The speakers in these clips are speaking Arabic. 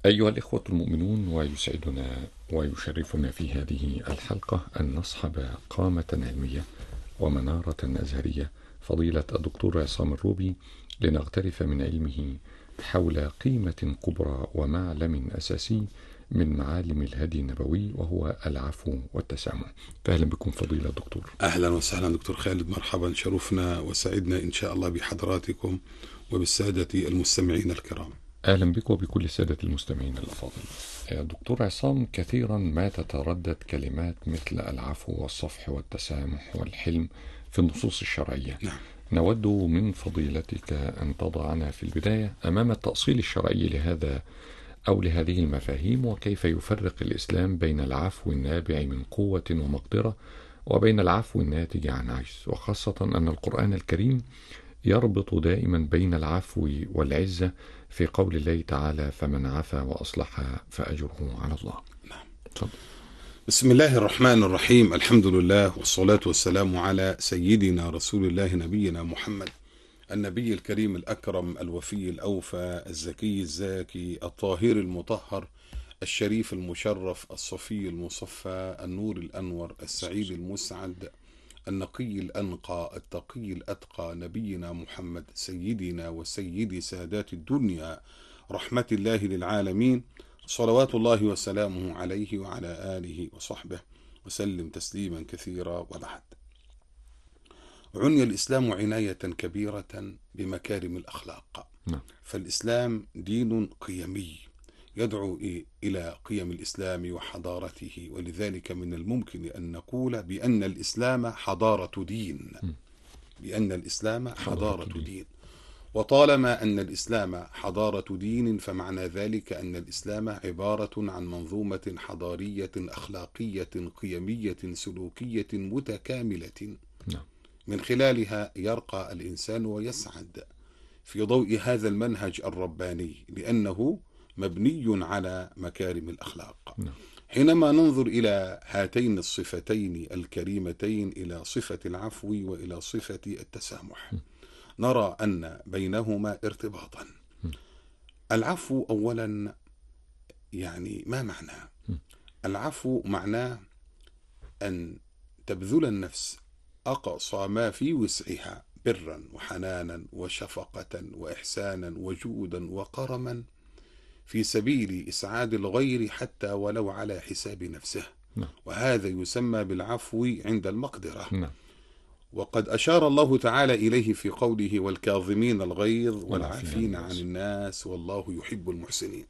أيها الإخوة المؤمنون، ويسعدنا ويشرفنا في هذه الحلقة أن نصحب قامة علمية ومنارة أزهرية، فضيلة الدكتور عصام الروبي، لنغترف من علمه حول قيمة كبرى ومعلم أساسي من معالم الهدي النبوي، وهو العفو والتسامح. فأهلا بكم فضيلة الدكتور. أهلا وسهلا دكتور خالد، مرحبا، شرفنا وسعدنا إن شاء الله بحضراتكم وبالسادة المستمعين الكرام. أهلا بك وبكل السادة المستمعين الأفاضل. دكتور عصام، كثيرا ما تتردد كلمات مثل العفو والصفح والتسامح والحلم في النصوص الشرعية. نعم. نود من فضيلتك أن تضعنا في البداية أمام التأصيل الشرعي لهذا أو لهذه المفاهيم، وكيف يفرق الإسلام بين العفو النابع من قوة ومقدرة وبين العفو الناتج عن عجز، وخاصة أن القرآن الكريم يربط دائما بين العفو والعزة في قول الله تعالى: فمن عفا وأصلح فأجره على الله. نعم. تفضل. بسم الله الرحمن الرحيم، الحمد لله والصلاة والسلام على سيدنا رسول الله نبينا محمد، النبي الكريم الأكرم الوفي الأوفى الزكي الزاكي الطاهر المطهر الشريف المشرف الصفي المصفى النور الأنور السعيد المسعد النقي الأنقى التقي الأتقى، نبينا محمد سيدنا وسيد سادات الدنيا، رحمة الله للعالمين، صلوات الله وسلامه عليه وعلى آله وصحبه وسلم تسليما كثيرا. وبعد، عني الإسلام عناية كبيرة بمكارم الأخلاق. فالإسلام دين قيمي يدعو إلى قيم الإسلام وحضارته، ولذلك من الممكن أن نقول بأن الإسلام حضارة دين، بأن الإسلام حضارة دين. وطالما أن الإسلام حضارة دين، فمعنى ذلك أن الإسلام عبارة عن منظومة حضارية أخلاقية قيمية سلوكية متكاملة، من خلالها يرقى الإنسان ويسعد في ضوء هذا المنهج الرباني، لأنه مبني على مكارم الأخلاق. حينما ننظر إلى هاتين الصفتين الكريمتين، إلى صفة العفو وإلى صفة التسامح، نرى أن بينهما ارتباطا. العفو أولا، يعني ما معناه؟ العفو معناه أن تبذل النفس أقصى ما في وسعها برا وحنانا وشفقة وإحسانا وجودا وكرما في سبيل إسعاد الغير حتى ولو على حساب نفسه. وهذا يسمى بالعفو عند المقدرة. وقد أشار الله تعالى إليه في قوله: والكاظمين الغيظ والعافين عن الناس والله يحب المحسنين.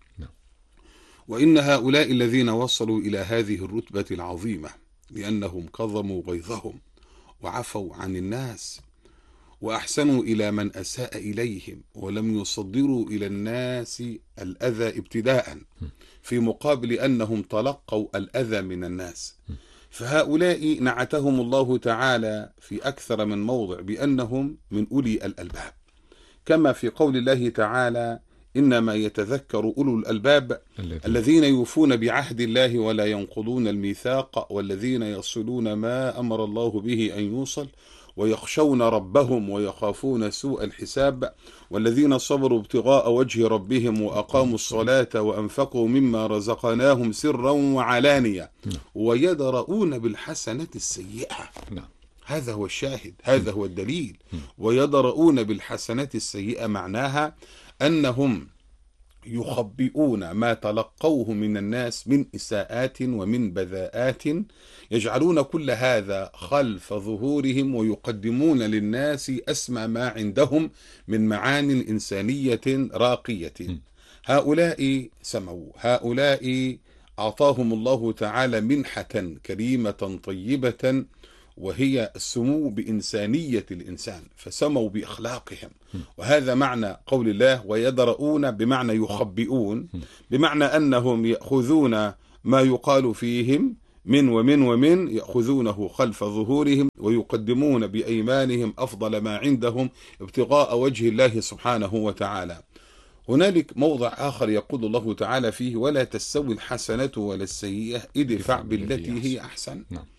وإن هؤلاء الذين وصلوا إلى هذه الرتبة العظيمة لأنهم كظموا غيظهم وعفوا عن الناس وأحسنوا إلى من أساء إليهم، ولم يصدروا إلى الناس الأذى ابتداء، في مقابل أنهم تلقوا الأذى من الناس. فهؤلاء نعتهم الله تعالى في أكثر من موضع بأنهم من أولي الألباب، كما في قول الله تعالى: إنما يتذكر أولو الألباب الذين يوفون بعهد الله ولا ينقضون الميثاق والذين يصلون ما أمر الله به أن يوصل ويخشون ربهم ويخافون سوء الحساب والذين صبروا ابتغاء وجه ربهم وأقاموا الصلاة وأنفقوا مما رزقناهم سرا وعلانية ويدرؤون بالحسنة السيئة. هذا هو الشاهد، هذا هو الدليل. ويدرؤون بالحسنة السيئة معناها أنهم يخبئون ما تلقوه من الناس من إساءات ومن بذاءات، يجعلون كل هذا خلف ظهورهم ويقدمون للناس أسمى ما عندهم من معان إنسانية راقية. هؤلاء سموا، هؤلاء أعطاهم الله تعالى منحة كريمة طيبة، وهي السمو بإنسانية الإنسان، فسموا بأخلاقهم. وهذا معنى قول الله: ويدرؤون، بمعنى يخبئون، بمعنى أنهم يأخذون ما يقال فيهم من ومن يأخذونه خلف ظهورهم ويقدمون بأيمانهم أفضل ما عندهم ابتغاء وجه الله سبحانه وتعالى. هنالك موضع آخر يقول الله تعالى فيه: ولا تستوي الحسنة ولا السيئة ادفع بالتي هي أحسن.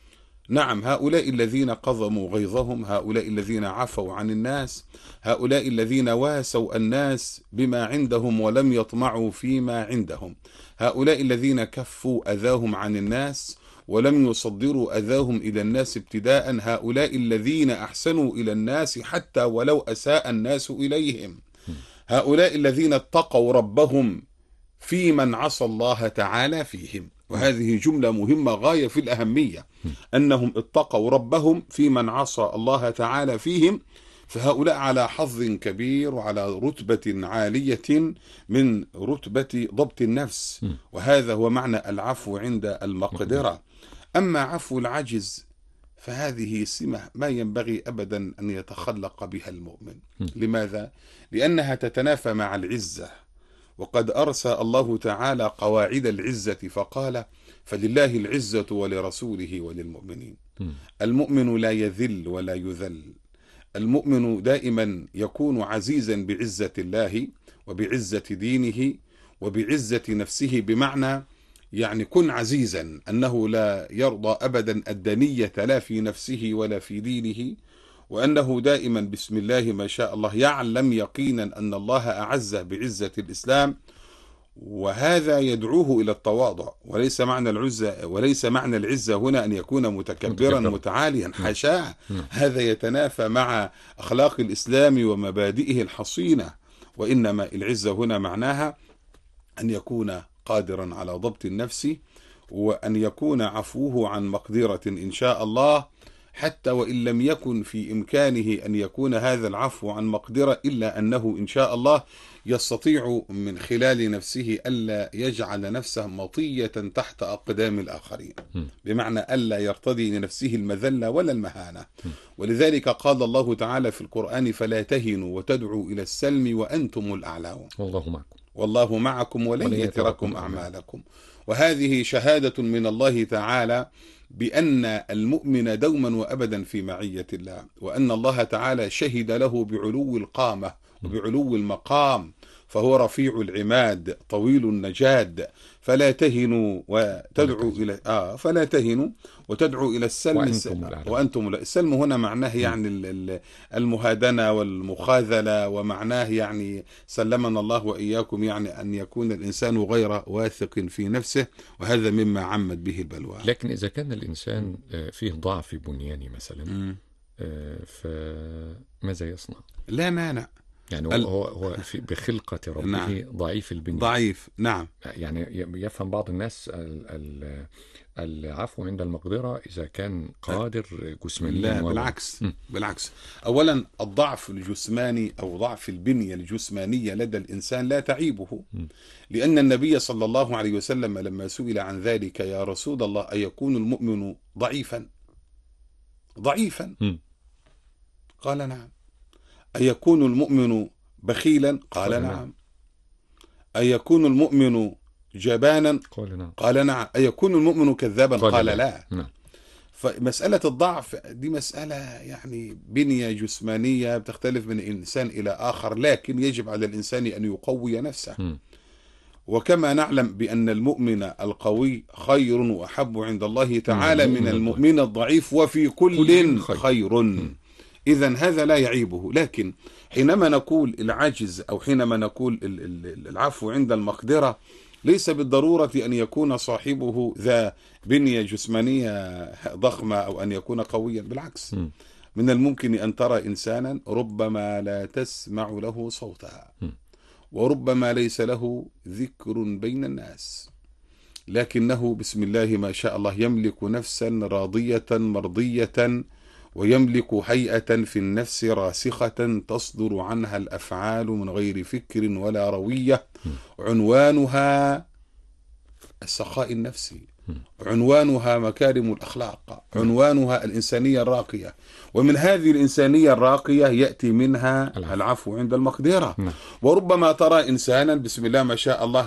نعم، هؤلاء الذين قضموا غيظهم، هؤلاء الذين عفوا عن الناس، هؤلاء الذين واسوا الناس بما عندهم ولم يطمعوا فيما عندهم، هؤلاء الذين كفوا أذاهم عن الناس ولم يصدروا أذاهم إلى الناس ابتداء، هؤلاء الذين أحسنوا إلى الناس حتى ولو أساء الناس إليهم، هؤلاء الذين اتقوا ربهم في من عصى الله تعالى فيهم. وهذه جملة مهمة غاية في الأهمية، أنهم اتقوا ربهم في من عصى الله تعالى فيهم، فهؤلاء على حظ كبير وعلى رتبة عالية من رتبة ضبط النفس، وهذا هو معنى العفو عند المقدرة. أما عفو العجز فهذه سمة ما ينبغي أبدا أن يتخلق بها المؤمن. لماذا؟ لأنها تتنافى مع العزة، وقد أرسى الله تعالى قواعد العزة فقال: فلله العزة ولرسوله وللمؤمنين. المؤمن لا يذل ولا يذل، المؤمن دائما يكون عزيزا بعزة الله وبعزة دينه وبعزة نفسه، بمعنى يعني كن عزيزا، أنه لا يرضى أبدا الدنية لا في نفسه ولا في دينه، وأنه دائما بسم الله ما شاء الله يعلم يقينا أن الله أعزه بعزة الإسلام، وهذا يدعوه إلى التواضع. وليس معنى العزة هنا أن يكون متكبرا متعاليا، حاشاه، هذا يتنافى مع أخلاق الإسلام ومبادئه الحصينة، وإنما العزة هنا معناها أن يكون قادرا على ضبط النفس، وأن يكون عفوه عن مقدرة إن شاء الله، حتى وإن لم يكن في إمكانه أن يكون هذا العفو عن مقدرة، إلا أنه إن شاء الله يستطيع من خلال نفسه ألا يجعل نفسه مطية تحت أقدام الآخرين، بمعنى ألا يرتضي لنفسه المذلة ولا المهانة. ولذلك قال الله تعالى في القرآن: فلا تهنوا وتدعوا إلى السلم وأنتم الأعلون والله معكم ولن يتركم أعمالكم. وهذه شهادة من الله تعالى بأن المؤمن دوما وأبدا في معية الله، وأن الله تعالى شهد له بعلو القامة وبعلو المقام، فهو رفيع العماد طويل النجاد. فلا تهنوا وتدعوا إلى السلم وأنتم السلم هنا معناه يعني المهادنة والمخاذلة، ومعناه يعني سلمنا الله وإياكم يعني أن يكون الإنسان غير واثق في نفسه، وهذا مما عمت به البلوى. لكن إذا كان الإنسان فيه ضعف بنياني مثلا، فماذا يصنع؟ لا مانع، يعني هو بخلقة ربه نعم. ضعيف البنية، ضعيف، نعم. يعني يفهم بعض الناس العفو عند المقدرة إذا كان قادر جسمانيا. لا، بالعكس. أولا الضعف الجسماني أو ضعف البنية الجسمانية لدى الإنسان لا تعيبه، لأن النبي صلى الله عليه وسلم لما سئل عن ذلك: يا رسول الله، أيكون المؤمن ضعيفا؟ قال: نعم. أيكون المؤمن بخيلا؟ قال: نعم. أيكون المؤمن جبانا؟ قال: نعم. أيكون المؤمن كذابا؟ قال: لا. فمسألة الضعف دي مسألة يعني بنية جسمانية بتختلف من إنسان إلى آخر، لكن يجب على الإنسان أن يقوي نفسه. وكما نعلم بأن المؤمن القوي خير وأحب عند الله تعالى من المؤمن الضعيف، وفي كل خير. إذن هذا لا يعيبه. لكن حينما نقول العجز أو حينما نقول العفو عند المقدرة، ليس بالضرورة أن يكون صاحبه ذا بنية جسمانية ضخمة أو أن يكون قويا، بالعكس. من الممكن أن ترى إنسانا ربما لا تسمع له صوتا، وربما ليس له ذكر بين الناس، لكنه بسم الله ما شاء الله يملك نفسا راضية مرضية، ويملك هيئة في النفس راسخة تصدر عنها الأفعال من غير فكر ولا روية، عنوانها السخاء النفسي، عنوانها مكارم الأخلاق، عنوانها الإنسانية الراقية. ومن هذه الإنسانية الراقية يأتي منها العفو عند المقدرة. وربما ترى إنسانا بسم الله ما شاء الله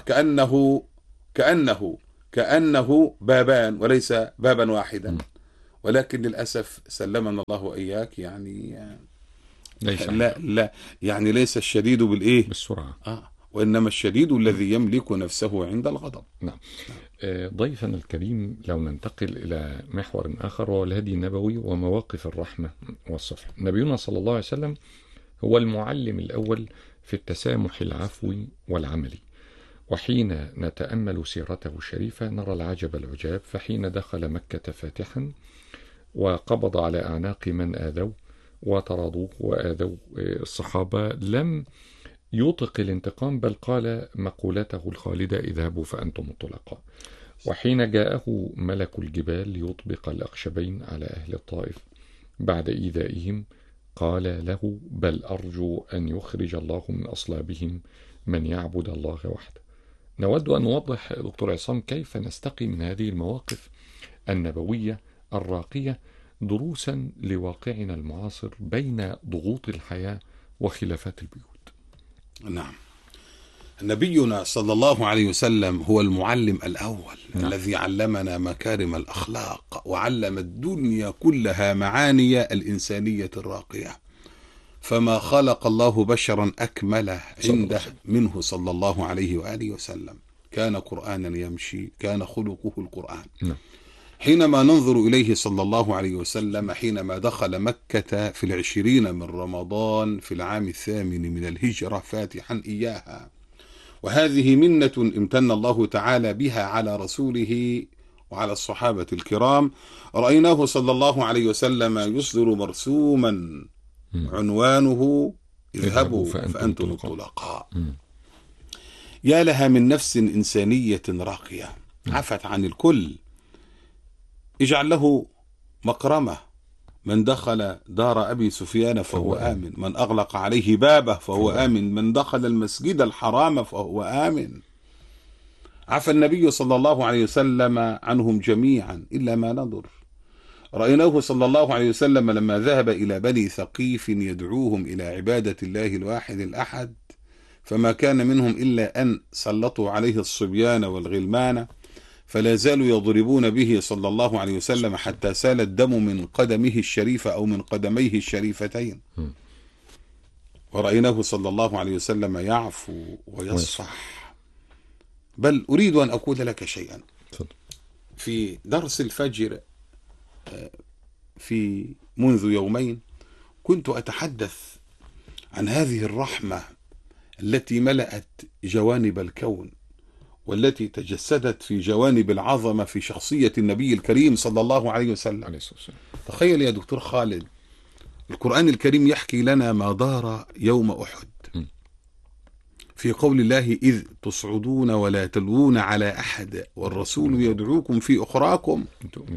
كأنه بابان وليس بابا واحدا، ولكن للأسف سلمنا الله وإياك يعني لا يعني ليس الشديد بالسرعة، وإنما الشديد الذي يملك نفسه عند الغضب. نعم. ضيفنا الكريم، لو ننتقل إلى محور آخر وهو الهدي النبوي ومواقف الرحمة والصفح. نبينا صلى الله عليه وسلم هو المعلم الأول في التسامح العفوي والعملي، وحين نتأمل سيرته الشريفة نرى العجب العجاب. فحين دخل مكة فاتحا وقبض على أعناق من آذوا وطردوه وآذوا الصحابة، لم يطق الانتقام، بل قال مقولته الخالدة: اذهبوا فأنتم الطلقاء. وحين جاءه ملك الجبال ليطبق الأخشبين على أهل الطائف بعد إيذائهم، قال له: بل أرجو أن يخرج الله من أصلابهم من يعبد الله وحده. نود أن نوضح دكتور عصام كيف نستقي من هذه المواقف النبوية الراقية دروسا لواقعنا المعاصر بين ضغوط الحياة وخلافات البيوت. نعم. نبينا صلى الله عليه وسلم هو المعلم الأول. نعم. الذي علمنا مكارم الأخلاق وعلم الدنيا كلها معاني الإنسانية الراقية، فما خلق الله بشرا أكمل عنده منه صلى الله عليه وآله وسلم. كان قرآنا يمشي، كان خلقه القرآن. نعم. حينما ننظر إليه صلى الله عليه وسلم حينما دخل مكة في 20 من رمضان في العام 8 من الهجرة فاتحا إياها، وهذه منة امتن الله تعالى بها على رسوله وعلى الصحابة الكرام، رأيناه صلى الله عليه وسلم يصدر مرسوما عنوانه: اذهبوا فأنتم الطلقاء. يا لها من نفس إنسانية راقية عفت عن الكل. اجعل له مكرمة: من دخل دار أبي سفيان فهو آمن، من أغلق عليه بابه فهو آمن، من دخل المسجد الحرام فهو آمن. عفى النبي صلى الله عليه وسلم عنهم جميعا إلا ما نضر. رأيناه صلى الله عليه وسلم لما ذهب إلى بني ثقيف يدعوهم إلى عبادة الله الواحد الأحد، فما كان منهم إلا أن سلطوا عليه الصبيان والغلمان، فلا زالوا يضربون به صلى الله عليه وسلم حتى سال الدم من قدمه الشريفة أو من قدميه الشريفتين. ورأيناه صلى الله عليه وسلم يعفو ويصفح. بل أريد أن أقول لك شيئا. في درس الفجر في منذ يومين كنت أتحدث عن هذه الرحمة التي ملأت جوانب الكون، والتي تجسدت في جوانب العظمة في شخصية النبي الكريم صلى الله عليه وسلم. تخيل يا دكتور خالد، القرآن الكريم يحكي لنا ما دار يوم أحد في قول الله: إذ تصعدون ولا تلوون على أحد والرسول يدعوكم في أخراكم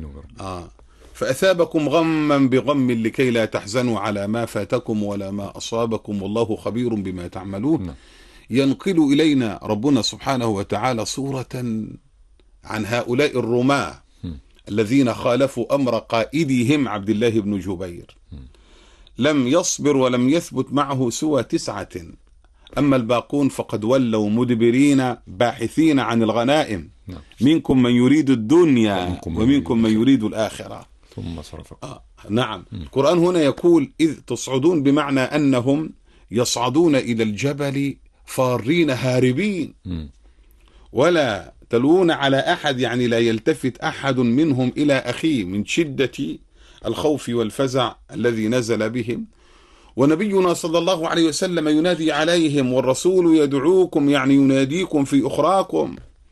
فأثابكم غما بغم لكي لا تحزنوا على ما فاتكم ولا ما أصابكم والله خبير بما تعملون. ينقل إلينا ربنا سبحانه وتعالى صورة عن هؤلاء الرماة الذين خالفوا أمر قائدهم عبد الله بن جبير، لم يصبر ولم يثبت معه سوى 9، أما الباقون فقد ولوا مدبرين باحثين عن الغنائم. منكم من يريد الدنيا ومنكم من يريد الآخرة ثم صرفكم. نعم. القرآن هنا يقول إذ تصعدون، بمعنى أنهم يصعدون إلى الجبل فارين هاربين، ولا تلوون على أحد، يعني لا يلتفت أحد منهم إلى أخيه من شدة الخوف والفزع الذي نزل بهم. ونبينا صلى الله عليه وسلم ينادي عليهم: والرسول يدعوكم، يعني يناديكم في أخراكم.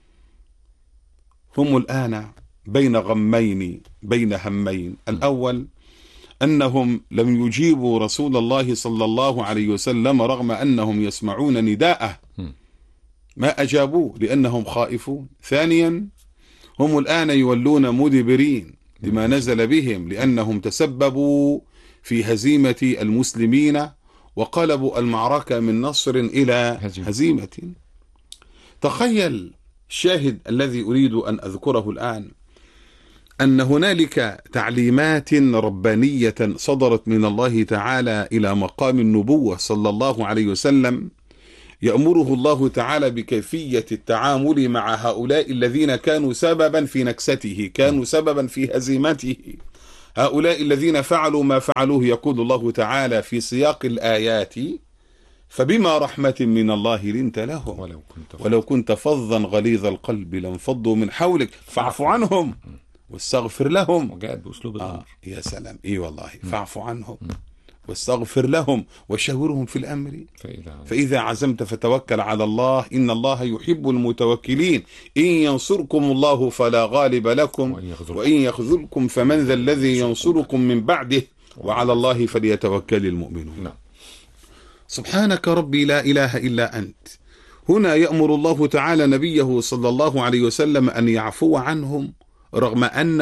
هم الآن بين غمين، بين همين. الأول أنهم لم يجيبوا رسول الله صلى الله عليه وسلم رغم أنهم يسمعون نداءه، ما أجابوه لأنهم خائفون. ثانيا هم الآن يولون مدبرين لما نزل بهم، لأنهم تسببوا في هزيمة المسلمين وقلبوا المعركة من نصر إلى هزيمة. تخيل الشاهد الذي أريد أن أذكره الآن، أن هنالك تعليمات ربانية صدرت من الله تعالى إلى مقام النبوة صلى الله عليه وسلم، يأمره الله تعالى بكيفية التعامل مع هؤلاء الذين كانوا سببا في نكسته، كانوا سببا في هزيمته، هؤلاء الذين فعلوا ما فعلوه. يقول الله تعالى في سياق الآيات: فبما رحمة من الله لنت لهم ولو كنت فظا غليظ القلب لانفضوا من حولك فاعف عنهم واستغفر لهم. وجاءت بأسلوب الأمر. يا سلام، والله فاعف عنهم واستغفر لهم وشاورهم في الأمر فإذا عزمت فتوكل على الله إن الله يحب المتوكلين. إن ينصركم الله فلا غالب لكم وإن يخذلكم فمن ذا الذي ينصركم من بعده وعلى الله فليتوكل المؤمنون. سبحانك ربي لا إله إلا أنت. هنا يأمر الله تعالى نبيه صلى الله عليه وسلم أن يعفو عنهم رغم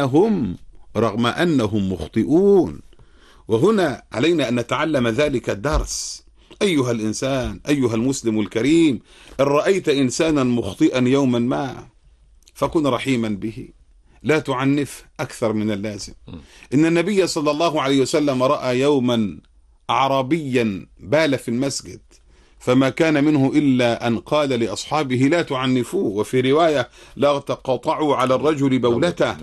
أنهم مخطئون. وهنا علينا أن نتعلم ذلك الدرس. أيها الإنسان، أيها المسلم الكريم، إن رأيت إنسانا مخطئا يوما ما فكن رحيما به، لا تعنف أكثر من اللازم. إن النبي صلى الله عليه وسلم رأى يوما أعرابيا بال في المسجد فما كان منه إلا أن قال لأصحابه لا تعنفوه، وفي رواية لا تقطعوا على الرجل بولته.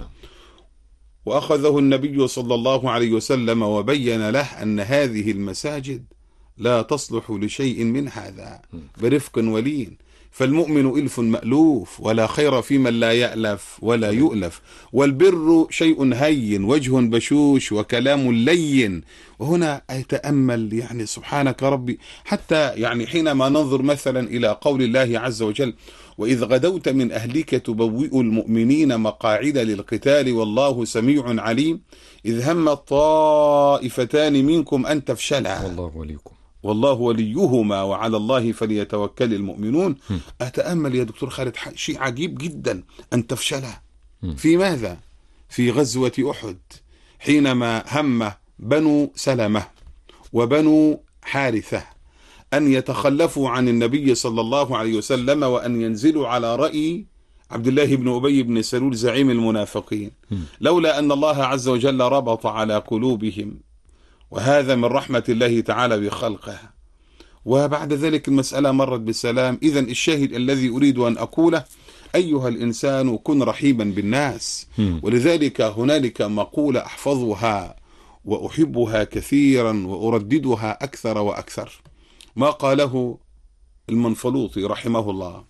وأخذه النبي صلى الله عليه وسلم وبين له أن هذه المساجد لا تصلح لشيء من هذا، برفق ولين. فالمؤمن إلف مألوف ولا خير في من لا يألف ولا يؤلف، والبر شيء هين وجه بشوش وكلام لين. وهنا أتأمل يعني سبحانك ربي، حتى يعني حينما ننظر مثلا إلى قول الله عز وجل وإذ غدوت من أهلك تبوئ المؤمنين مقاعد للقتال والله سميع عليم إذ هم طائفتان منكم أن تفشلا والله وليهما وعلى الله فليتوكل المؤمنون. أتأمل يا دكتور خالد شيء عجيب جدا، أن تفشلا في ماذا؟ في غزوة أحد، حينما هم بنو سلمة وبنو حارثة أن يتخلفوا عن النبي صلى الله عليه وسلم وأن ينزلوا على رأي عبد الله بن أبي بن سلول زعيم المنافقين، لولا أن الله عز وجل ربط على قلوبهم، وهذا من رحمة الله تعالى بخلقه. وبعد ذلك المسألة مرت بسلام. إذن الشاهد الذي أريد أن أقوله أيها الإنسان كن رحيما بالناس. ولذلك هنالك مقولة أحفظها وأحبها كثيرا وأرددها أكثر وأكثر، ما قاله المنفلوطي رحمه الله.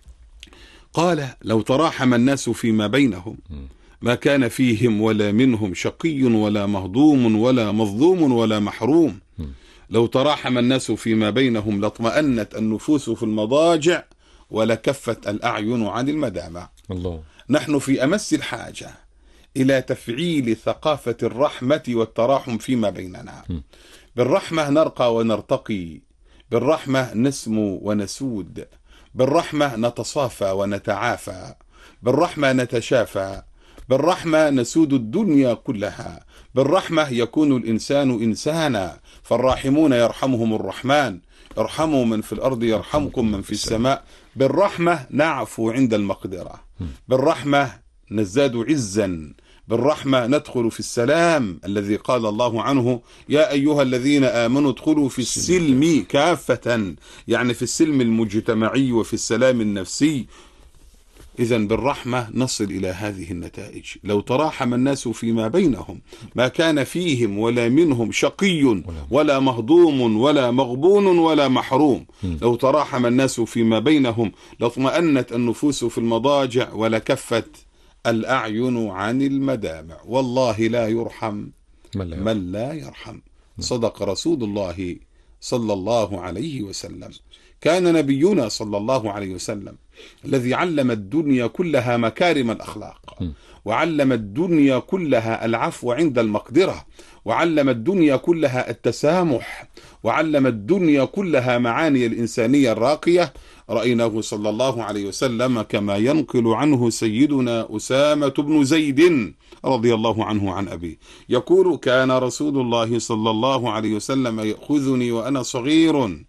قال لو تراحم الناس فيما بينهم ما كان فيهم ولا منهم شقي ولا مهضوم ولا مظلوم ولا محروم. لو تراحم الناس فيما بينهم لاطمأنت النفوس في المضاجع ولكفت الأعين عن المدامع. نحن في أمس الحاجة إلى تفعيل ثقافة الرحمة والتراحم فيما بيننا. بالرحمة نرقى ونرتقي، بالرحمة نسمو ونسود، بالرحمة نتصافى ونتعافى، بالرحمة نتشافى، بالرحمة نسود الدنيا كلها، بالرحمة يكون الإنسان إنسانا. فالراحمون يرحمهم الرحمن، ارحموا من في الأرض يرحمكم من في السماء. بالرحمة نعفو عند المقدرة، بالرحمة نزداد عزا، بالرحمة ندخل في السلام الذي قال الله عنه يا أيها الذين آمنوا ادخلوا في السلم كافة، يعني في السلم المجتمعي وفي السلام النفسي. إذن بالرحمة نصل إلى هذه النتائج. لو تراحم الناس فيما بينهم ما كان فيهم ولا منهم شقي ولا مهضوم ولا مغبون ولا محروم. لو تراحم الناس فيما بينهم لاطمأنت النفوس في المضاجع ولكفت الأعين عن المدامع. والله لا يرحم من لا يرحم. صدق رسول الله صلى الله عليه وسلم. كان نبينا صلى الله عليه وسلم الذي علم الدنيا كلها مكارم الأخلاق، وعلم الدنيا كلها العفو عند المقدرة، وعلم الدنيا كلها التسامح، وعلم الدنيا كلها معاني الإنسانية الراقية. رأيناه صلى الله عليه وسلم كما ينقل عنه سيدنا أسامة بن زيد رضي الله عنه عن أبيه يقول كان رسول الله صلى الله عليه وسلم يأخذني وأنا صغير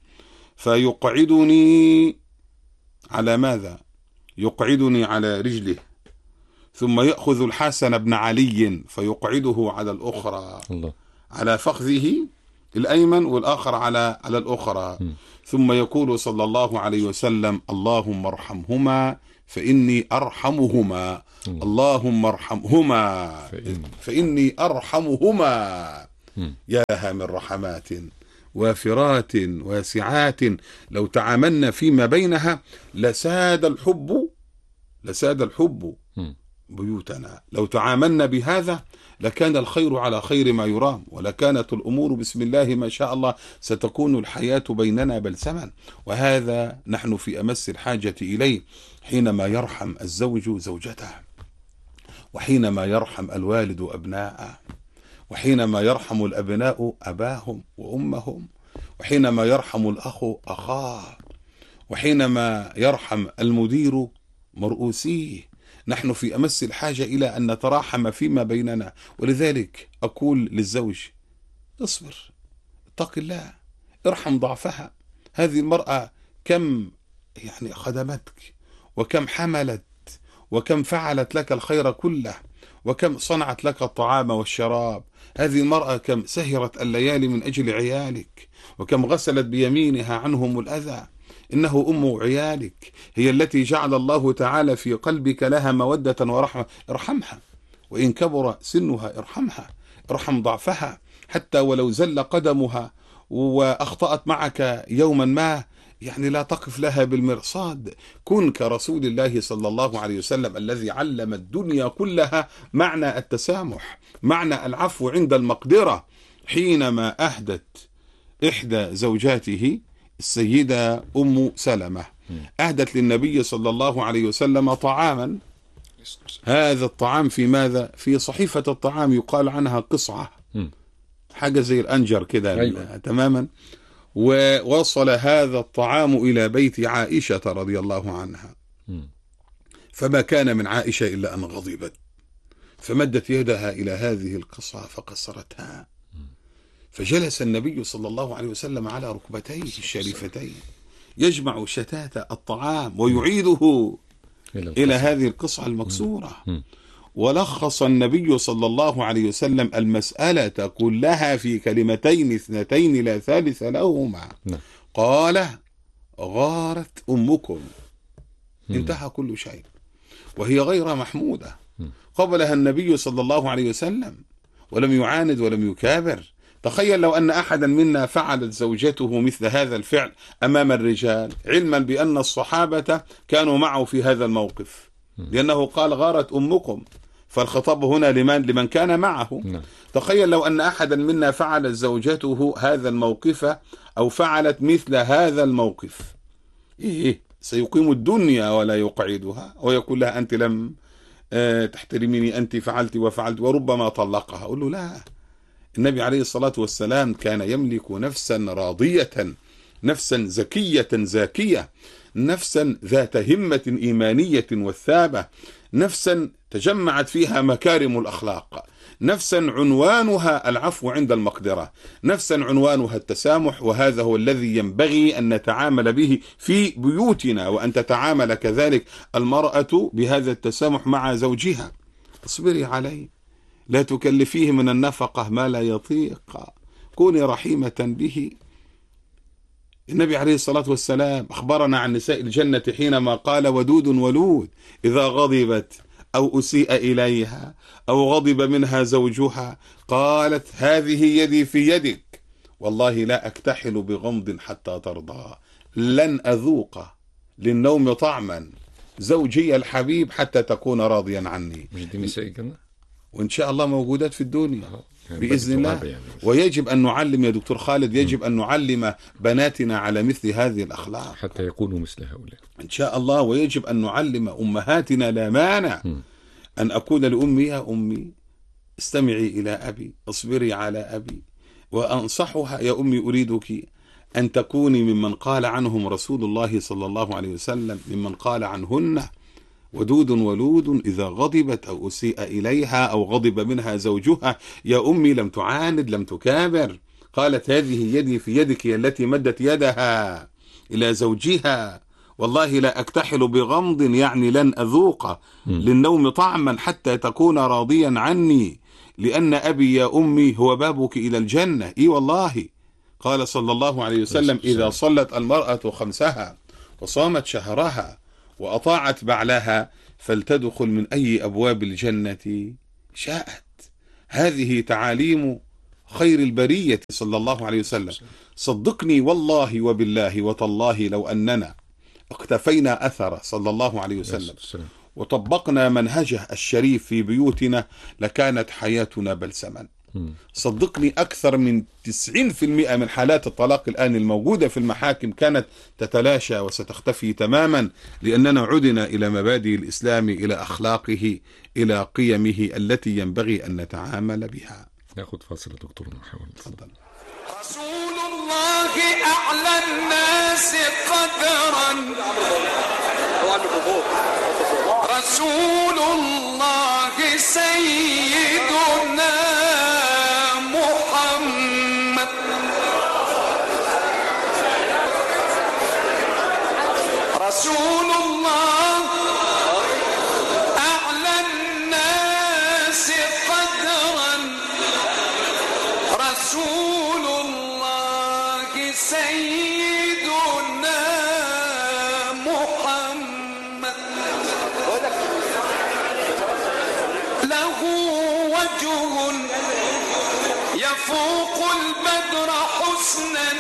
فيقعدني على ماذا؟ يقعدني على رجله، ثم يأخذ الحسن بن علي فيقعده على الأخرى على فخذه الأيمن والآخر على الأخرى، ثم يقول صلى الله عليه وسلم اللهم ارحمهما فإني أرحمهما، اللهم ارحمهما فإني أرحمهما. يا لها من رحمات وافرات واسعات لو تعاملنا فيما بينها لساد الحب بيوتنا. لو تعاملنا بهذا لكان الخير على خير ما يرام، ولكانت الأمور بسم الله ما شاء الله ستكون الحياة بيننا بلسما. وهذا نحن في أمس الحاجة إليه حينما يرحم الزوج زوجته، وحينما يرحم الوالد أبناءه، وحينما يرحم الأبناء أباهم وأمهم، وحينما يرحم الأخ أخاه، وحينما يرحم المدير مرؤوسيه. نحن في أمس الحاجة إلى أن نتراحم فيما بيننا. ولذلك أقول للزوج: اصبر، اتق الله، ارحم ضعفها. هذه المرأة كم خدمتك، وكم حملت، وكم فعلت لك الخير كله، وكم صنعت لك الطعام والشراب. هذه المرأة كم سهرت الليالي من أجل عيالك، وكم غسلت بيمينها عنهم الأذى. إنه أم عيالك، هي التي جعل الله تعالى في قلبك لها مودة ورحمة. ارحمها، وإن كبر سنها ارحمها، ارحم ضعفها، حتى ولو زل قدمها وأخطأت معك يوما ما، لا تقف لها بالمرصاد. كن كرسول الله صلى الله عليه وسلم الذي علم الدنيا كلها معنى التسامح، معنى العفو عند المقدرة. حينما أهدت إحدى زوجاته السيدة أم سلمة أهدت للنبي صلى الله عليه وسلم طعاما. هذا الطعام في ماذا؟ في صحيفة الطعام يقال عنها قصعة، حاجة زي الأنجر كده. أيوة. تماما. ووصل هذا الطعام إلى بيت عائشة رضي الله عنها، فما كان من عائشة إلا أن غضبت، فمدت يدها إلى هذه القصعة فكسرتها. فجلس النبي صلى الله عليه وسلم على ركبتيه الشريفتين يجمع شتات الطعام ويعيده إلى هذه القصعة المكسورة. ولخص النبي صلى الله عليه وسلم المسألة كلها في كلمتين اثنتين لا ثالث لهما. قال: غارت أمكم. انتهى كل شيء، وهي غير محمودة. قبلها النبي صلى الله عليه وسلم ولم يعاند ولم يكابر. تخيل لو أن أحدا منا فعلت زوجته مثل هذا الفعل أمام الرجال، علما بأن الصحابة كانوا معه في هذا الموقف، لأنه قال: غارت أمكم، فالخطاب هنا لمن كان معه. تخيل لو أن أحدا منا فعلت زوجته هذا الموقف، أو فعلت مثل هذا الموقف، سيقيم الدنيا ولا يقعدها، ويقول لها: أنت لم تحترميني، أنت فعلت وفعلت، وربما طلقها. أقول له: لا، النبي عليه الصلاة والسلام كان يملك نفسا راضية، نفسا زكية زاكية، نفسا ذات همة إيمانية وثابة، نفسا تجمعت فيها مكارم الأخلاق، نفسا عنوانها العفو عند المقدرة، نفسا عنوانها التسامح. وهذا هو الذي ينبغي أن نتعامل به في بيوتنا، وأن تتعامل كذلك المرأة بهذا التسامح مع زوجها. اصبري عليه، لا تكلفيه من النفقة ما لا يطيق، كوني رحيمة به. النبي عليه الصلاة والسلام أخبرنا عن نساء الجنة حينما قال: ودود ولود، إذا غضبت أو أسيء إليها أو غضب منها زوجها قالت: هذه يدي في يدك، والله لا أكتحل بغمض حتى ترضى، لن أذوق للنوم طعما زوجي الحبيب حتى تكون راضيا عني. مش دي نساء الجنة؟ وإن شاء الله موجودات في الدنيا بإذن الله. ويجب أن نعلم يا دكتور خالد، يجب أن نعلم بناتنا على مثل هذه الأخلاق حتى يكونوا مثل هؤلاء إن شاء الله. ويجب أن نعلم أمهاتنا، لا مانع أن أقول لأمي: يا أمي استمعي إلى أبي، اصبري على أبي. وأنصحها: يا أمي أريدك أن تكوني ممن قال عنهم رسول الله صلى الله عليه وسلم، ممن قال عنهن: ودود ولود، إذا غضبت أو أسيء إليها أو غضب منها زوجها. يا أمي لم تعاند، لم تكابر. قالت: هذه يدي في يدك، هي التي مدت يدها إلى زوجها، والله لا أكتحل بغمض، يعني لن أذوق للنوم طعما حتى تكون راضيا عني، لأن أبي يا أمي هو بابك إلى الجنة. والله قال صلى الله عليه وسلم: إذا صلت المرأة خمسها وصامت شهرها وأطاعت بعلها فلتدخل من أي أبواب الجنة شاءت. هذه تعاليم خير البرية صلى الله عليه وسلم. صدقني والله وبالله وتالله لو أننا اقتفينا أثره صلى الله عليه وسلم وطبقنا منهجه الشريف في بيوتنا لكانت حياتنا بلسما. صدقني أكثر من 90% من حالات الطلاق الآن الموجودة في المحاكم كانت تتلاشى وستختفي تماما، لأننا عدنا إلى مبادئ الإسلام، إلى أخلاقه، إلى قيمه التي ينبغي أن نتعامل بها. ناخذ فاصل دكتور نحاول. تفضل. رسول الله أعلى الناس قدرا، رسول الله سيدنا محمد، رسول الله أعلى الناس قدرا، رسول الله سيدنا محمد، له وجه يفوق البدر حسنا،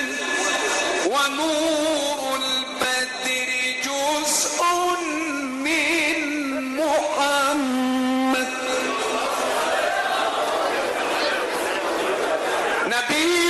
ونور البدر جزء من محمد، نبي